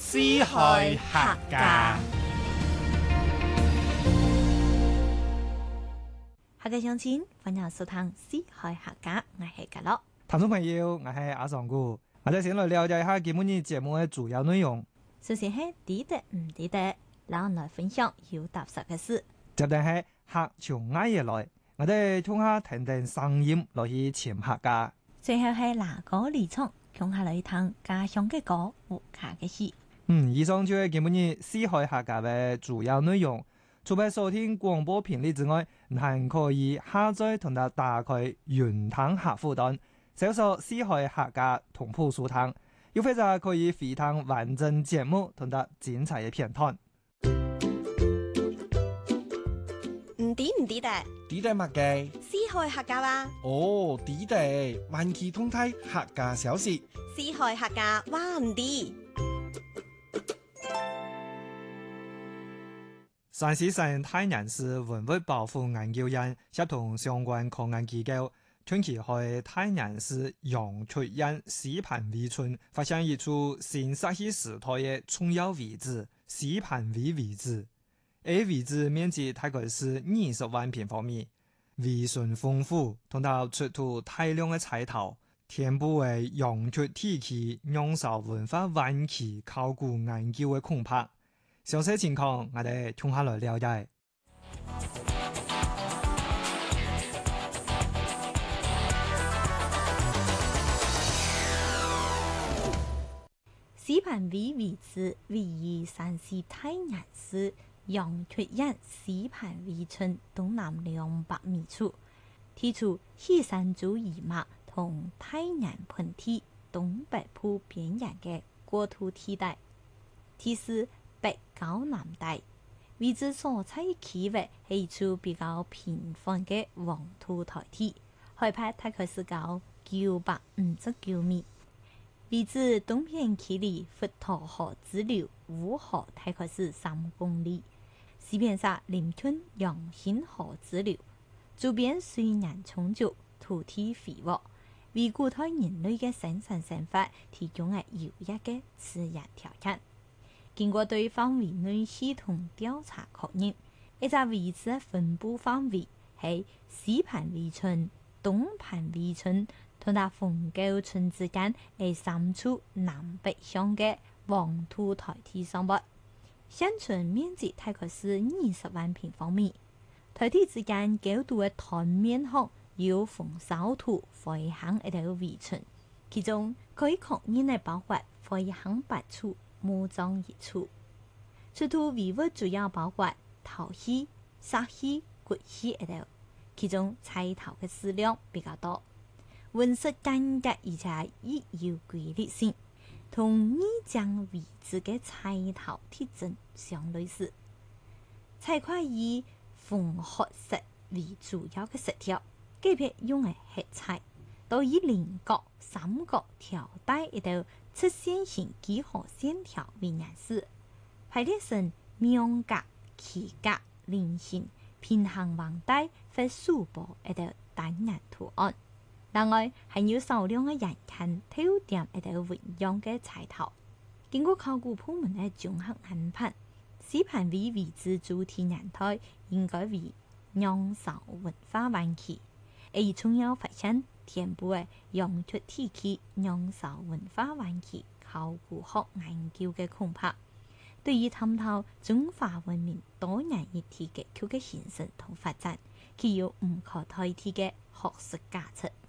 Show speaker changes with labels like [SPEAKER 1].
[SPEAKER 1] 詩海客家。
[SPEAKER 2] 客家鄉親，歡迎收聽詩海客家，我係格樂。
[SPEAKER 3] 聽眾朋友，我係阿尚姑，我哋先來了解一下今日節目嘅主要內容。
[SPEAKER 2] 首先係記得唔記得，然後來分享有踏實嘅事。
[SPEAKER 3] 接定係客從挨夜來，我哋聽下聽聽聲音落去潛客家。
[SPEAKER 2] 最後係拿歌離場，共下來聽家鄉嘅歌，戶家嘅事。
[SPEAKER 3] 以上就係今日詩海客家嘅主要內容。除咗收聽廣播頻率之外，還可以下載同埋打開雲聽客戶端，搜索詩海客家同步收聽，又或者可以回聽完整節目同埋精彩嘅片段。
[SPEAKER 4] 唔抵得？
[SPEAKER 1] 抵得乜嘅？
[SPEAKER 4] 詩海客家話。
[SPEAKER 1] 哦，抵得，萬期通體客家小事。
[SPEAKER 4] 詩海客家話唔抵。
[SPEAKER 3] 山西省太原市文物保護研究院協同相關科研機構，近期喺太原市陽出縣石盤圍村發現一處新石器時代嘅重要遺址——石盤圍遺址。A 遺址面積大概是20萬平方米，遺存豐富，同埋出土大量嘅彩陶，填補為陽出地區仰韶文化晚期考古研究嘅空白。詳細情況，我哋聽下來了解。
[SPEAKER 2] 石盤圍遺址位於山西太原市陽出縣石盤圍村東南200米處，地處西山族一脈同太原盆地東北部邊緣嘅過渡地帶，地勢北高南低，遺址所在區域係一處比較平緩嘅黃土台地，海拔大概是高959米。遺址東邊距離佛陀河支流烏河大概是3公里，西邊是臨近陽興河支流，周邊水源充足，土地肥沃，為古代人類嘅生存生活提供了優越嘅自然條件。經過對範圍內系統調查確認，一個遺址嘅分布範圍係西盤圍村、東盤圍村同埋鳳溝村之間係3處南北向嘅黃土台地上部，現存面積大概是20萬平方米。台地之間高度嘅灘面上有風騷土回響一條圍村，其中可以確認嘅包括回響8處。墓葬一處，出土遺物主要包括陶器、石器、骨器一類，其中彩陶嘅數量比較多，紋飾簡潔而且亦有規律性，同擬將遺址嘅彩陶特徵相類似。彩塊以紅褐色為主要嘅色調，隔壁用嘅黑彩，都以菱角、三角條帶一道直線型幾何線條為顏色，排列成仰格、旗格、菱形、平行橫帶或豎箔一道單顏圖案。另外，還有少量嘅人看透點一道紋樣嘅彩陶。經過考古部門嘅綜合研判，石盤圍遺址主體年代應該為仰韶文化晚期，而重要發現填補嘅陽出地區仰韶文化晚期考古學研究嘅空白，對於探討中華文明多元一體結構嘅形成同發展，具有唔可代替嘅學術價值。